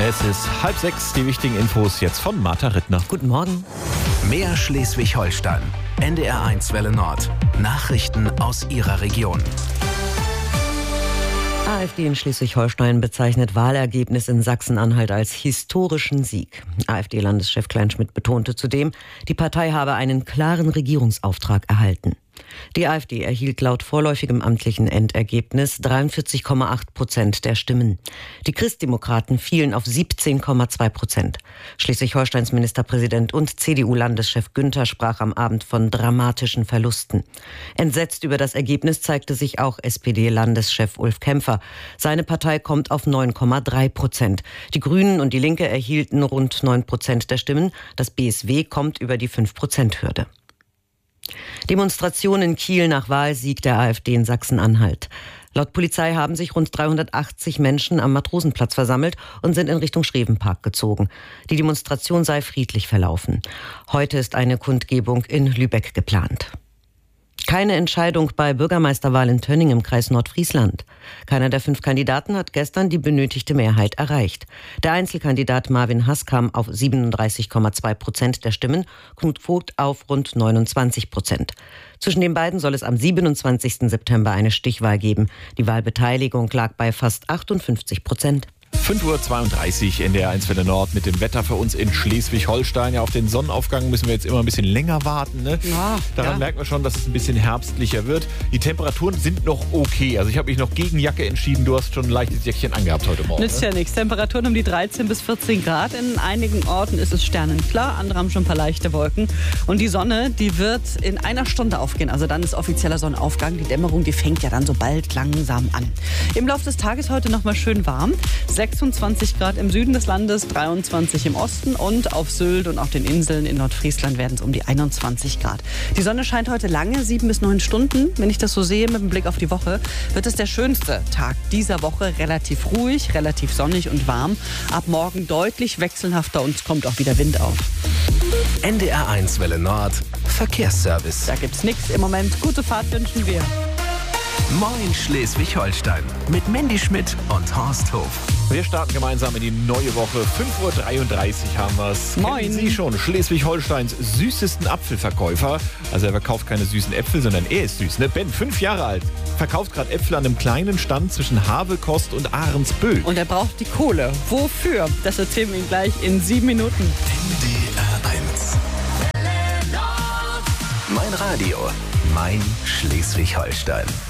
Es ist 5:30, die wichtigen Infos jetzt von Martha Rittner. Guten Morgen. Mehr Schleswig-Holstein. NDR1 Welle Nord. Nachrichten aus Ihrer Region. AfD in Schleswig-Holstein bezeichnet Wahlergebnis in Sachsen-Anhalt als historischen Sieg. AfD-Landeschef Kleinschmidt betonte zudem, die Partei habe einen klaren Regierungsauftrag erhalten. Die AfD erhielt laut vorläufigem amtlichen Endergebnis 43,8% der Stimmen. Die Christdemokraten fielen auf 17,2%. Schleswig-Holsteins Ministerpräsident und CDU-Landeschef Günther sprach am Abend von dramatischen Verlusten. Entsetzt über das Ergebnis zeigte sich auch SPD-Landeschef Ulf Kämpfer. Seine Partei kommt auf 9,3%. Die Grünen und die Linke erhielten rund 9% der Stimmen. Das BSW kommt über die 5%-Hürde. Demonstration in Kiel nach Wahlsieg der AfD in Sachsen-Anhalt. Laut Polizei haben sich rund 380 Menschen am Matrosenplatz versammelt und sind in Richtung Schrevenpark gezogen. Die Demonstration sei friedlich verlaufen. Heute ist eine Kundgebung in Lübeck geplant. Keine Entscheidung bei Bürgermeisterwahl in Tönning im Kreis Nordfriesland. Keiner der 5 Kandidaten hat gestern die benötigte Mehrheit erreicht. Der Einzelkandidat Marvin Hass kam auf 37,2% der Stimmen, Knut Vogt auf rund 29%. Zwischen den beiden soll es am 27. September eine Stichwahl geben. Die Wahlbeteiligung lag bei fast 58%. 5:32 Uhr NDR1 Welle Nord mit dem Wetter für uns in Schleswig-Holstein. Ja, auf den Sonnenaufgang müssen wir jetzt immer ein bisschen länger warten. Ne? Daran merken wir schon, dass es ein bisschen herbstlicher wird. Die Temperaturen sind noch okay. Also ich habe mich noch gegen Jacke entschieden. Du hast schon ein leichtes Jäckchen angehabt heute Morgen. Nützt ja nichts. Temperaturen um die 13 bis 14 Grad. In einigen Orten ist es sternenklar. Andere haben schon ein paar leichte Wolken. Und die Sonne, die wird in einer Stunde aufgehen. Also dann ist offizieller Sonnenaufgang. Die Dämmerung, die fängt ja dann so bald langsam an. Im Laufe des Tages heute noch mal schön warm. 26 Grad im Süden des Landes, 23 im Osten und auf Sylt und auf den Inseln in Nordfriesland werden es um die 21 Grad. Die Sonne scheint heute lange, 7 bis 9 Stunden. Wenn ich das so sehe mit dem Blick auf die Woche, wird es der schönste Tag dieser Woche. Relativ ruhig, relativ sonnig und warm. Ab morgen deutlich wechselhafter und es kommt auch wieder Wind auf. NDR1 Welle Nord. Verkehrsservice. Da gibt's nichts im Moment. Gute Fahrt wünschen wir. Moin Schleswig-Holstein. Mit Mandy Schmidt und Horst Hof. Wir starten gemeinsam in die neue Woche. 5:33 Uhr haben wir es. Moin. Kennen Sie schon Schleswig-Holsteins süßesten Apfelverkäufer? Also er verkauft keine süßen Äpfel, sondern er ist süß. Ne? Ben, 5 Jahre alt, verkauft gerade Äpfel an einem kleinen Stand zwischen Havelkost und Ahrensböhl. Und er braucht die Kohle. Wofür? Das erzählen wir ihm gleich in 7 Minuten. NDR1. Mein Radio. Mein Schleswig-Holstein.